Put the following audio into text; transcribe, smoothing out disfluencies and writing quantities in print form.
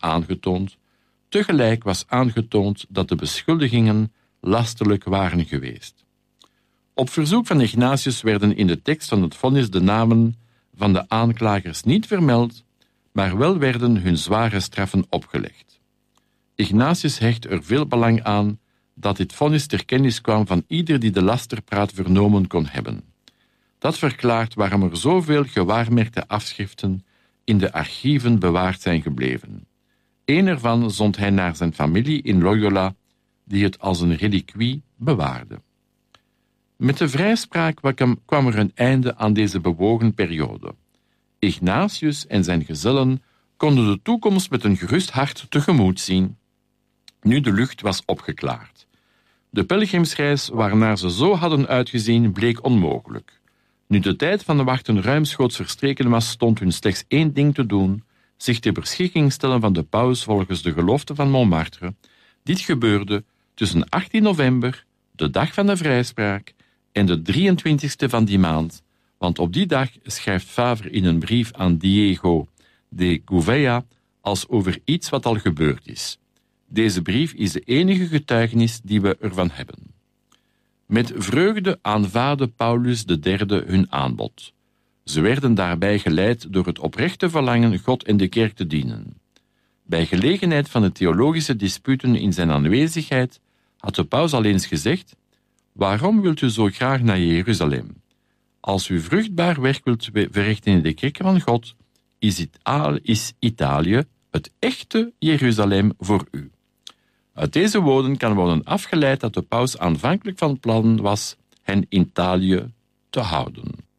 aangetoond. Tegelijk was aangetoond dat de beschuldigingen lasterlijk waren geweest. Op verzoek van Ignatius werden in de tekst van het vonnis de namen van de aanklagers niet vermeld, maar wel werden hun zware straffen opgelegd. Ignatius hecht er veel belang aan dat dit vonnis ter kennis kwam van ieder die de lasterpraat vernomen kon hebben. Dat verklaart waarom er zoveel gewaarmerkte afschriften in de archieven bewaard zijn gebleven. Een ervan zond hij naar zijn familie in Loyola, die het als een reliquie bewaarde. Met de vrijspraak kwam er een einde aan deze bewogen periode. Ignatius en zijn gezellen konden de toekomst met een gerust hart tegemoet zien, nu de lucht was opgeklaard. De pelgrimsreis waarnaar ze zo hadden uitgezien bleek onmogelijk. Nu de tijd van de wachten ruimschoots verstreken was, stond hun slechts één ding te doen: zich ter beschikking stellen van de paus volgens de gelofte van Montmartre. Dit gebeurde tussen 18 november, de dag van de vrijspraak, en de 23e van die maand, want op die dag schrijft Favre in een brief aan Diego de Gouveia als over iets wat al gebeurd is. Deze brief is de enige getuigenis die we ervan hebben. Met vreugde aanvaardde Paulus III hun aanbod. Ze werden daarbij geleid door het oprechte verlangen God en de kerk te dienen. Bij gelegenheid van de theologische disputen in zijn aanwezigheid had de paus al eens gezegd: waarom wilt u zo graag naar Jeruzalem? Als u vruchtbaar werk wilt verrichten in de kerk van God, is Italië het echte Jeruzalem voor u. Uit deze woorden kan worden afgeleid dat de paus aanvankelijk van plan was hen in Italië te houden.